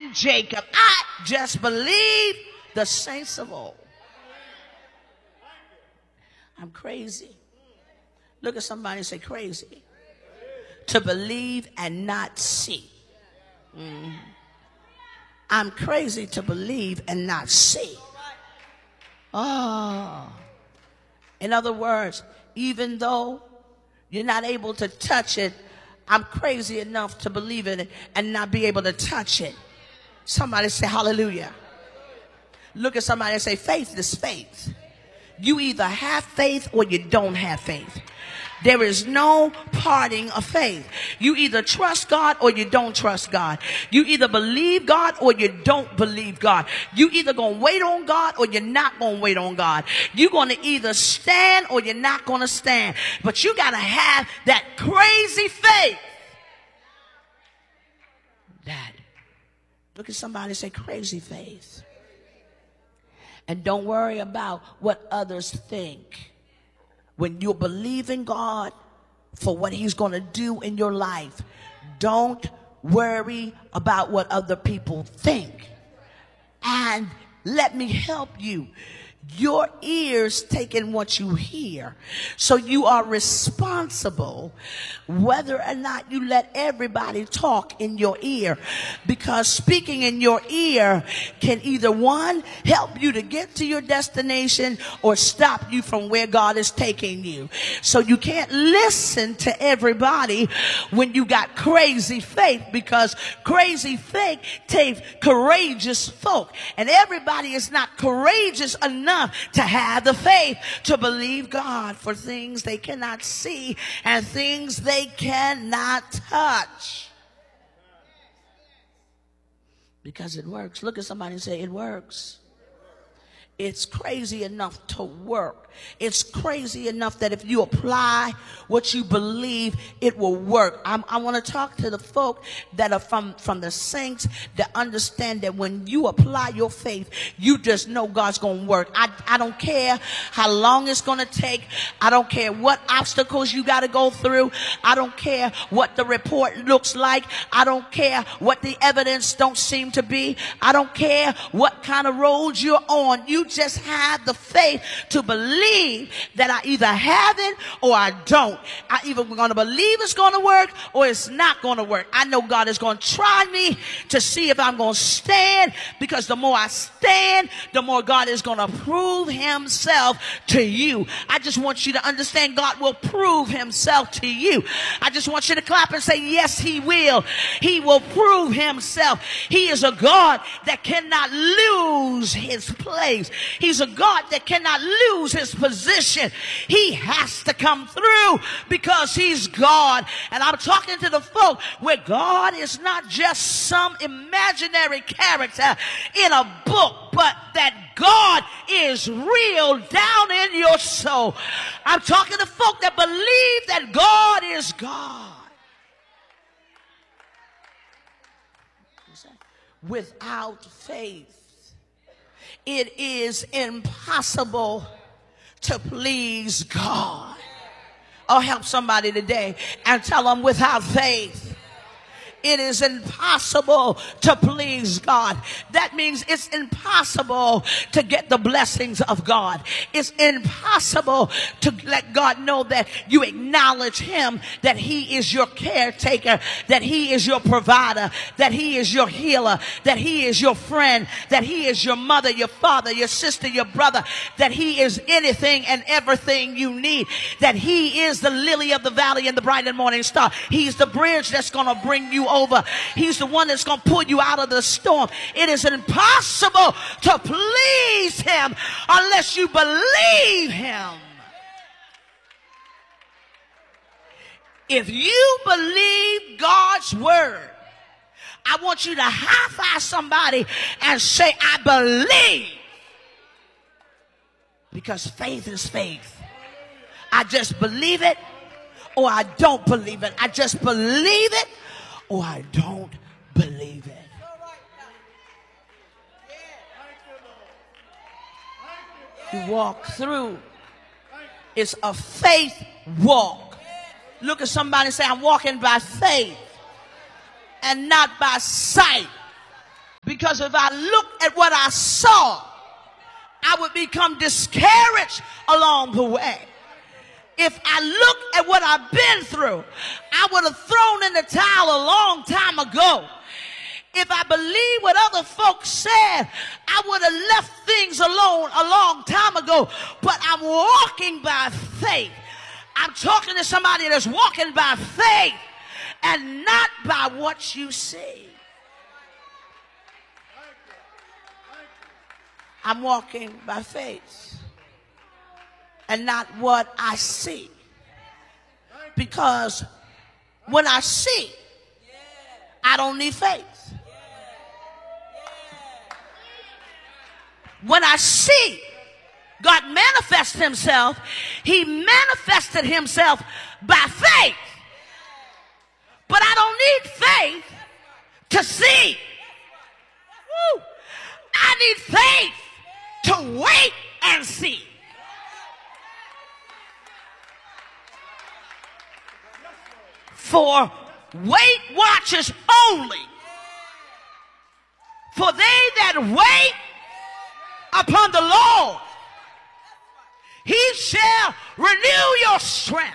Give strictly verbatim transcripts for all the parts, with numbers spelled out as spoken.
and Jacob. I just believe the saints of old. I'm crazy. Look at somebody and say crazy. To believe and not see. Mm. I'm crazy to believe and not see. Oh. In other words, even though you're not able to touch it, I'm crazy enough to believe in it and not be able to touch it. Somebody say hallelujah. Look at somebody and say faith is faith. You either have faith or you don't have faith. There is no parting of faith. You either trust God or you don't trust God. You either believe God or you don't believe God. You either gonna wait on God or you're not gonna wait on God. You're gonna either stand or you're not gonna stand. But you gotta have that crazy faith. That. Look at somebody and say crazy faith. And don't worry about what others think. When you believe in God for what he's going to do in your life, don't worry about what other people think. And let me help you. Your ears take in what you hear. So you are responsible whether or not you let everybody talk in your ear. Because speaking in your ear can either, one, help you to get to your destination or stop you from where God is taking you. So you can't listen to everybody when you got crazy faith, because crazy faith takes courageous folk. And everybody is not courageous enough to have the faith to believe God for things they cannot see and things they cannot touch. Because it works. Look at somebody and say, it works. It's crazy enough to work. It's crazy enough that if you apply what you believe, it will work. I'm, I want to talk to the folk that are from, from the saints that understand that when you apply your faith, you just know God's going to work. I, I don't care how long it's going to take. I don't care what obstacles you got to go through. I don't care what the report looks like. I don't care what the evidence don't seem to be. I don't care what kind of road you're on. You just have the faith to believe that I either have it or I don't. I either going to believe it's going to work or it's not going to work. I know God is going to try me to see if I'm going to stand, because the more I stand, the more God is going to prove himself to you. I just want you to understand God will prove himself to you. I just want you to clap and say, yes, he will. He will prove himself. He is a God that cannot lose his place. He's a God that cannot lose his position. He has to come through because he's God. And I'm talking to the folk where God is not just some imaginary character in a book, but that God is real down in your soul. I'm talking to folk that believe that God is God. Without faith, it is impossible to please God. I'll help somebody today and tell them, without faith, it is impossible to please God. That means it's impossible to get the blessings of God. It's impossible to let God know that you acknowledge him, that he is your caretaker, that he is your provider, that he is your healer, that he is your friend, that he is your mother, your father, your sister, your brother, that he is anything and everything you need, that he is the lily of the valley and the bright and morning star. He's the bridge that's going to bring you over. He's the one that's going to pull you out of the storm. It is impossible to please him unless you believe him. If you believe God's word, I want you to high five somebody and say, I believe. Because faith is faith. I just believe it or I don't believe it. I just believe it or I don't believe it. You walk through. It's a faith walk. Look at somebody and say, I'm walking by faith and not by sight. Because if I looked at what I saw, I would become discouraged along the way. If I look at what I've been through, I would have thrown in the towel a long time ago. If I believe what other folks said, I would have left things alone a long time ago. But I'm walking by faith. I'm talking to somebody that's walking by faith and not by what you see. I'm walking by faith and not what I see. Because when I see, I don't need faith. When I see God manifest himself, he manifested himself by faith. But I don't need faith to see. Woo. I need faith to wait and see. For Weight Watchers only. For they that wait upon the Lord, he shall renew your strength.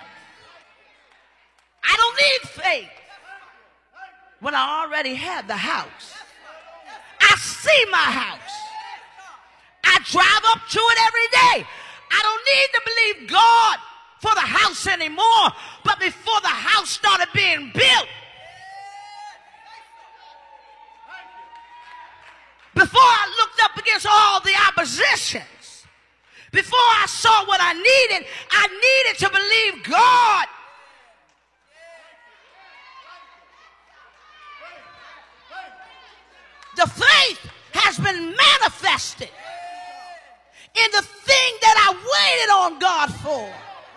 I don't need faith when I already have the house. I see my house. I drive up to it every day. I don't need to believe God for the house anymore. But before the house started being built, before I looked up against all the oppositions, before I saw what I needed, I needed to believe God. The faith has been manifested in the thing that I waited on God for,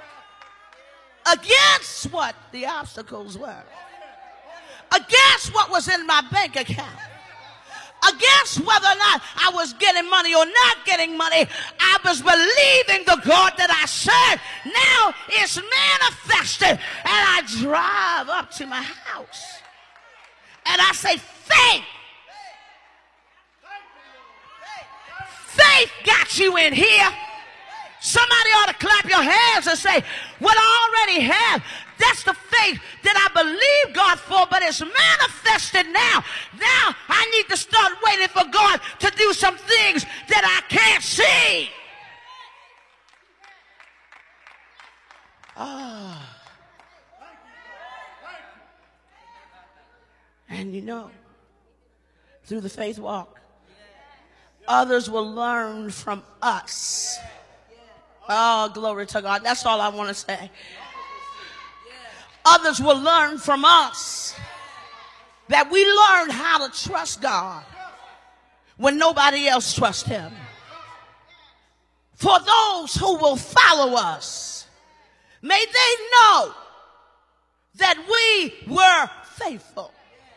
against what the obstacles were, against what was in my bank account, against whether or not I was getting money or not getting money. I was believing the God that I serve. Now it's manifested, and I drive up to my house and I say, faith. Faith got you in here. Somebody ought to clap your hands and say, what I already have, that's the faith that I believe God for, but it's manifested now. Now I need to start waiting for God to do some things that I can't see. Ah. And you know, through the faith walk, others will learn from us. Oh, glory to God. That's all I want to say. Others will learn from us that we learned how to trust God when nobody else trusts him. For those who will follow us, may they know that we were faithful.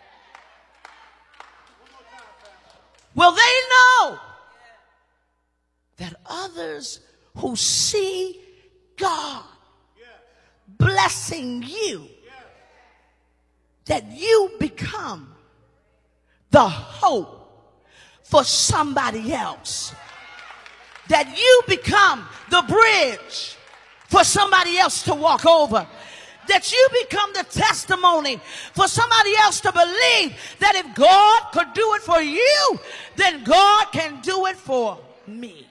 Will they know that others who see God blessing you, that you become the hope for somebody else, that you become the bridge for somebody else to walk over, that you become the testimony for somebody else to believe that if God could do it for you, then God can do it for me.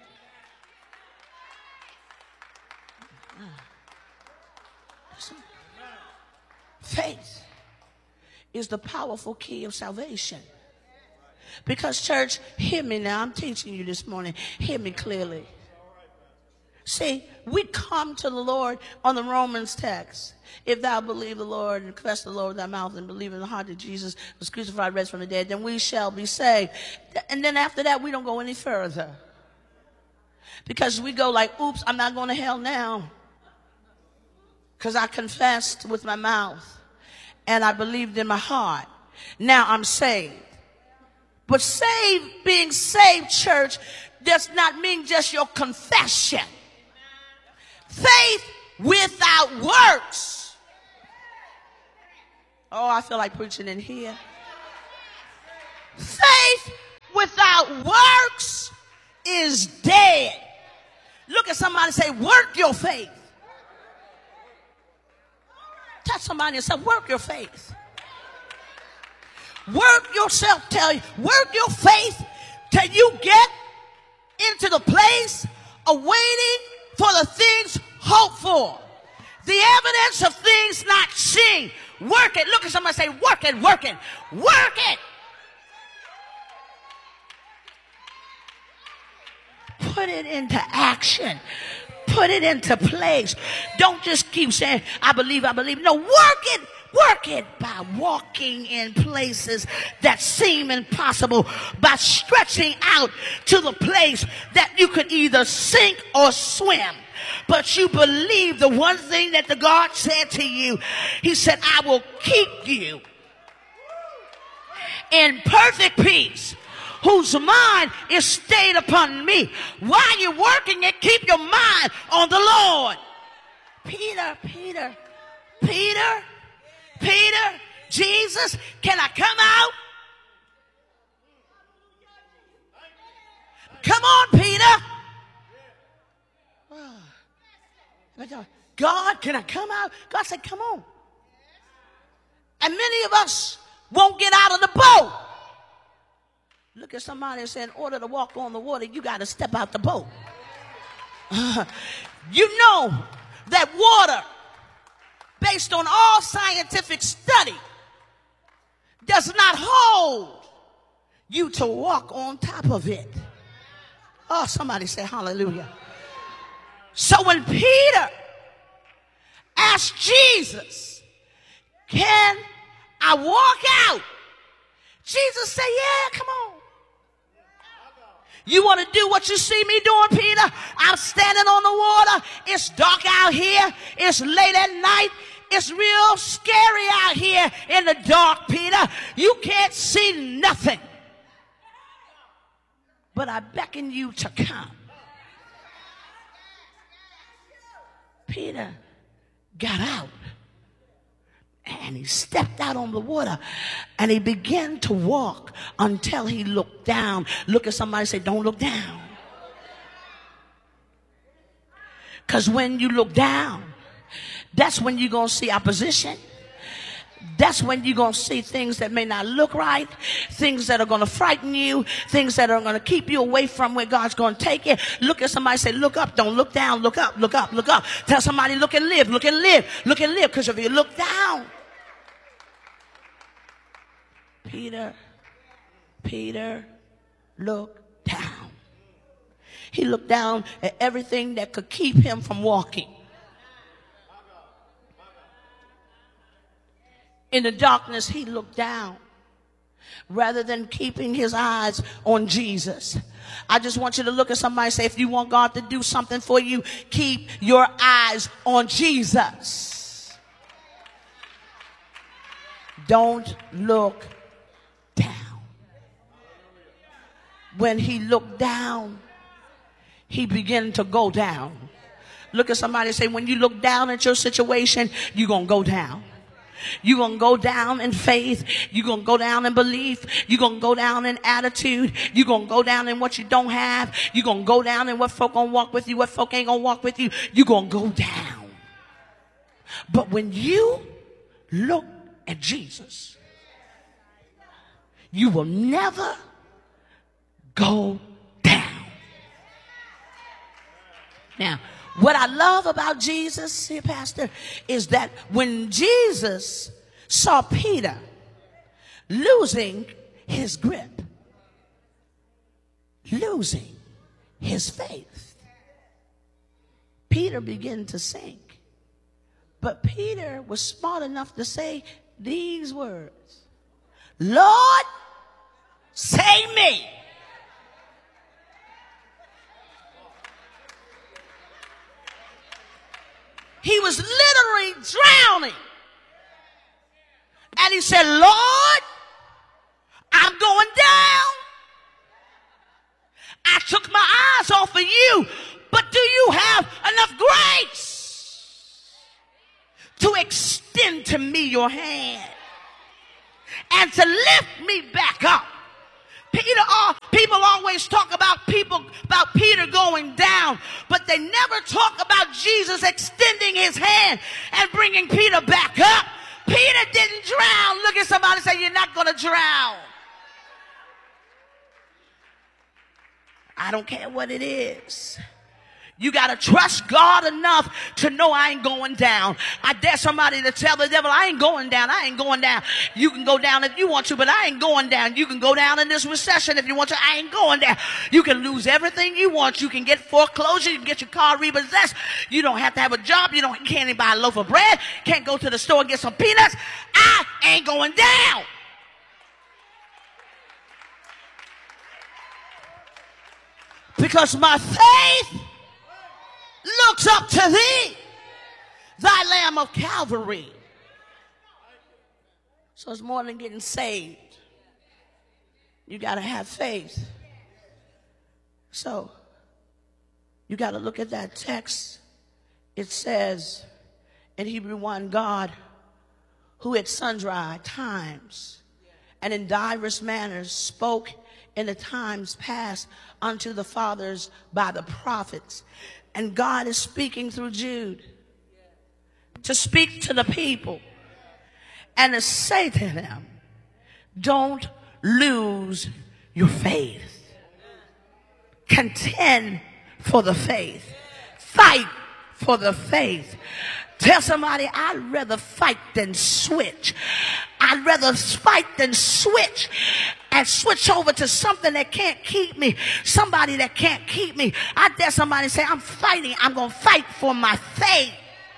Faith is the powerful key of salvation. Because, church, hear me now. I'm teaching you this morning. Hear me clearly. See, we come to the Lord on the Romans text. If thou believe the Lord and confess the Lord with thy mouth and believe in the heart that Jesus was crucified, raised from the dead, then we shall be saved. And then after that, we don't go any further. Because we go like, oops, I'm not going to hell now. Because I confessed with my mouth and I believed in my heart. Now I'm saved. But saved, being saved, church, does not mean just your confession. Faith without works. Oh, I feel like preaching in here. Faith is dead. Look at somebody and say, work your faith. Touch somebody and say, work your faith. Work yourself, tell you, work your faith till you get into the place of waiting for the things hoped for. The evidence of things not seen. Work it. Look at somebody and say, work it, work it, work it. Put it into action. Put it into place. Don't just keep saying, I believe, I believe. No, work it. Work it by walking in places that seem impossible, by stretching out to the place that you could either sink or swim. But you believe the one thing that the God said to you. He said, I will keep you in perfect peace, whose mind is stayed upon me. While you're working it, keep your mind on the Lord. Peter, Peter, Peter, Peter, Jesus, can I come out? Come on, Peter. God, can I come out? God said, come on. And many of us won't get out of the boat. Look at somebody and say, in order to walk on the water, you got to step out the boat. Uh, you know that water, based on all scientific study, does not hold you to walk on top of it. Oh, somebody say hallelujah. So when Peter asked Jesus, can I walk out? Jesus said, yeah, come on. You want to do what you see me doing, Peter? I'm standing on the water. It's dark out here. It's late at night. It's real scary out here in the dark, Peter. You can't see nothing. But I beckon you to come. Peter got out. And he stepped out on the water and he began to walk until he looked down. Look at somebody and say, don't look down. Because when you look down, that's when you're going to see opposition. That's when you're going to see things that may not look right, things that are going to frighten you, things that are going to keep you away from where God's going to take you. Look at somebody and say, look up, don't look down, look up, look up, look up. Tell somebody, look and live, look and live, look and live. Because if you look down, Peter, Peter looked down. He looked down at everything that could keep him from walking. In the darkness, he looked down rather than keeping his eyes on Jesus. I just want you to look at somebody and say, if you want God to do something for you, keep your eyes on Jesus. Don't look down. When he looked down, he began to go down. Look at somebody and say, when you look down at your situation, you're going to go down. You're going to go down in faith. You're going to go down in belief. You're going to go down in attitude. You're going to go down in what you don't have. You're going to go down in what folk going to walk with you, what folk ain't going to walk with you. You're going to go down. But when you look at Jesus, you will never go down. Now, what I love about Jesus here, Pastor, is that when Jesus saw Peter losing his grip, losing his faith, Peter began to sink. But Peter was smart enough to say these words, Lord, save me. He was literally drowning. And he said, Lord, I'm going down. I took my eyes off of you, but do you have enough grace to extend to me your hand and to lift me back up? Peter, uh, Peter People always talk about people, about Peter going down, but they never talk about Jesus extending his hand and bringing Peter back up. Peter didn't drown. Look at somebody and say, you're not going to drown. I don't care what it is. You got to trust God enough to know I ain't going down. I dare somebody to tell the devil, I ain't going down. I ain't going down. You can go down if you want to, but I ain't going down. You can go down in this recession if you want to. I ain't going down. You can lose everything you want. You can get foreclosure. You can get your car repossessed. You don't have to have a job. You don't can't even buy a loaf of bread. Can't go to the store and get some peanuts. I ain't going down. Because my faith looks up to thee, thy Lamb of Calvary. So it's more than getting saved. You got to have faith. So you got to look at that text. It says in Hebrew one, God, who at sundry times and in diverse manners spoke in the times past unto the fathers by the prophets. And God is speaking through Jude to speak to the people and to say to them, don't lose your faith. Contend for the faith. Fight for the faith. Tell somebody, I'd rather fight than switch. I'd rather fight than switch and switch over to something that can't keep me, somebody that can't keep me. I dare somebody say, I'm fighting. I'm going to fight for my faith.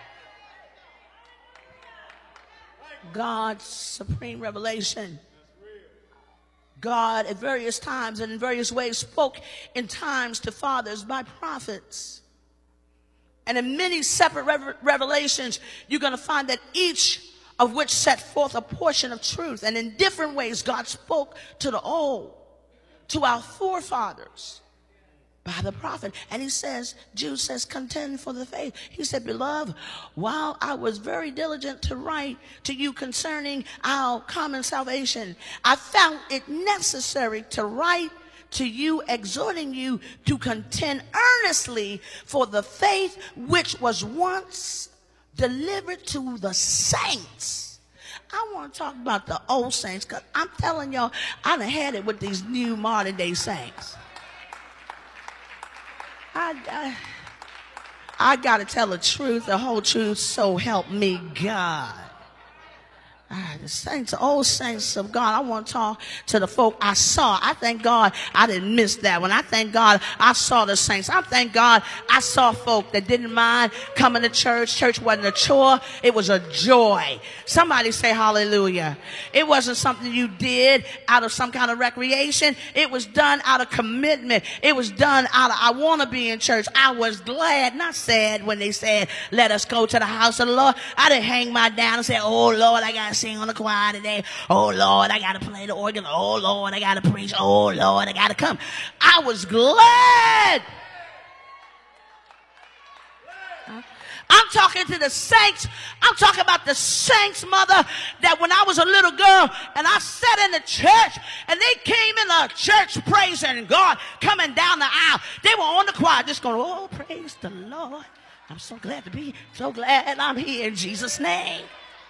God's supreme revelation. God at various times and in various ways spoke in times to fathers by prophets. And in many separate rev- revelations, you're going to find that each of which set forth a portion of truth. And in different ways, God spoke to the old, to our forefathers by the prophet. And he says, Jude says, contend for the faith. He said, beloved, while I was very diligent to write to you concerning our common salvation, I found it necessary to write to you, exhorting you to contend earnestly for the faith which was once delivered to the saints. I want to talk about the old saints, because I'm telling y'all, I done had it with these new modern day saints. I, I, I got to tell the truth, the whole truth, so help me God. Ah, the saints, the old saints of God. I want to talk to the folk I saw. I thank God I didn't miss that one. I thank God I saw the saints. I thank God I saw folk that didn't mind coming to church. Church wasn't a chore. It was a joy. Somebody say hallelujah. It wasn't something you did out of some kind of recreation. It was done out of commitment. It was done out of, I want to be in church. I was glad, not sad, when they said, let us go to the house of the Lord. I didn't hang my down and say, oh Lord, I got to sing on the choir today. Oh Lord, I got to play the organ. Oh Lord, I got to preach. Oh Lord, I got to come. I was glad. I'm talking to the saints. I'm talking about the saints, mother, that when I was a little girl and I sat in the church and they came in the church praising God, coming down the aisle. They were on the choir just going, oh, praise the Lord. I'm so glad to be, so glad I'm here in Jesus' name.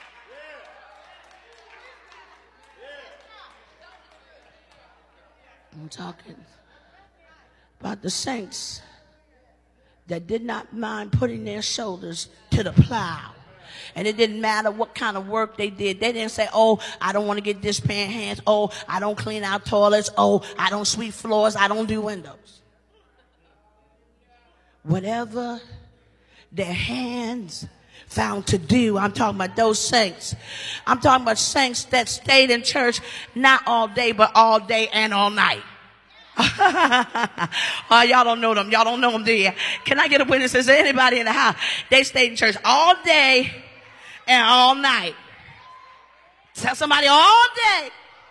I'm talking about the saints that did not mind putting their shoulders to the plow. And it didn't matter what kind of work they did. They didn't say, oh, I don't want to get this pair of hands. Oh, I don't clean out toilets. Oh, I don't sweep floors. I don't do windows. Whatever their hands found to do. I'm talking about those saints. I'm talking about saints that stayed in church not all day, but all day and all night. Oh, y'all don't know them. Y'all don't know them, do you? Can I get a witness? Is there anybody in the house? They stayed in church all day and all night. Tell somebody all day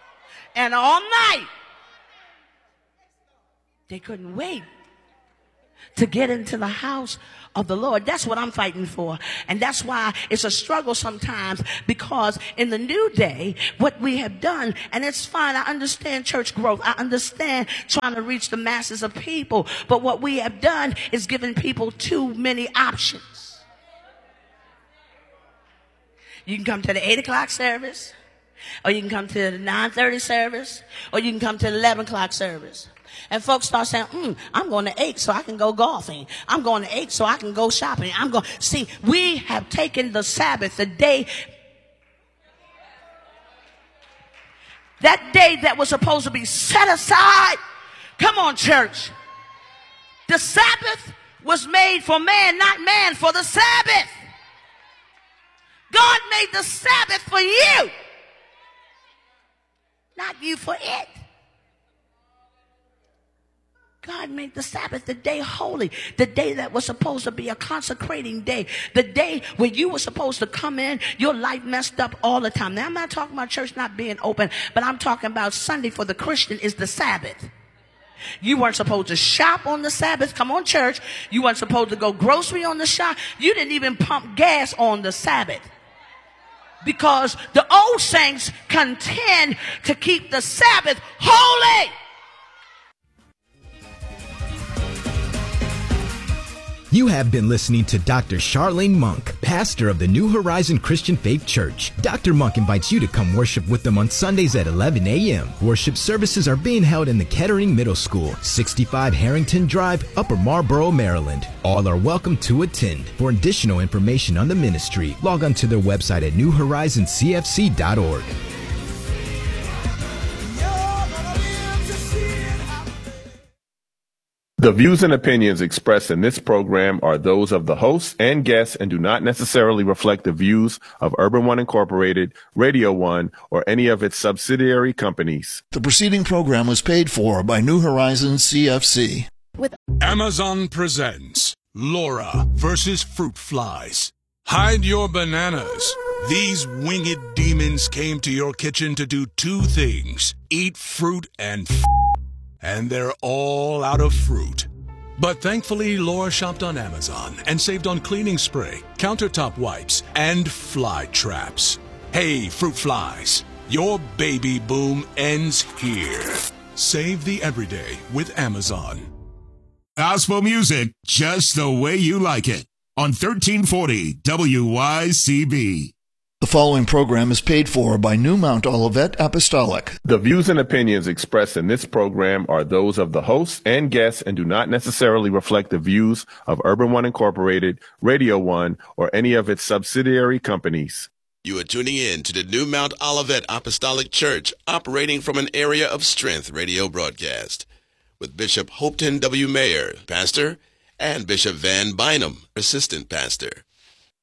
and all night. They couldn't wait to get into the house of the Lord. That's what I'm fighting for. And that's why it's a struggle sometimes, because in the new day, what we have done, and it's fine, I understand church growth, I understand trying to reach the masses of people, but what we have done is given people too many options. You can come to the eight o'clock service, or you can come to the nine thirty service, or you can come to the eleven o'clock service. And folks start saying, mm, I'm going to eight so I can go golfing. I'm going to eight so I can go shopping. I'm going. See, we have taken the Sabbath, the day, that day that was supposed to be set aside. Come on, church. The Sabbath was made for man, not man for the Sabbath. God made the Sabbath for you, not you for it. God made the Sabbath the day holy, the day that was supposed to be a consecrating day, the day when you were supposed to come in, your life messed up all the time. Now, I'm not talking about church not being open, but I'm talking about Sunday for the Christian is the Sabbath. You weren't supposed to shop on the Sabbath. Come on, church. You weren't supposed to go grocery on the shop. You didn't even pump gas on the Sabbath, because the old saints contend to keep the Sabbath holy. You have been listening to Doctor Charlene Monk, pastor of the New Horizon Christian Faith Church. Doctor Monk invites you to come worship with them on Sundays at eleven a.m. Worship services are being held in the Kettering Middle School, sixty-five Harrington Drive, Upper Marlboro, Maryland. All are welcome to attend. For additional information on the ministry, log on to their website at new horizon c f c dot org. The views and opinions expressed in this program are those of the hosts and guests and do not necessarily reflect the views of Urban One Incorporated, Radio One, or any of its subsidiary companies. The preceding program was paid for by New Horizons C F C. With Amazon presents Laura versus Fruit Flies. Hide your bananas. These winged demons came to your kitchen to do two things: eat fruit and f***. And they're all out of fruit. But thankfully, Laura shopped on Amazon and saved on cleaning spray, countertop wipes, and fly traps. Hey, fruit flies, your baby boom ends here. Save the everyday with Amazon. Gospel music just the way you like it on thirteen forty W Y C B. The following program is paid for by New Mount Olivet Apostolic. The views and opinions expressed in this program are those of the hosts and guests and do not necessarily reflect the views of Urban One Incorporated, Radio One, or any of its subsidiary companies. You are tuning in to the New Mount Olivet Apostolic Church, operating from an Area of Strength radio broadcast, with Bishop Hopeton W. Mayer, pastor, and Bishop Van Bynum, assistant pastor.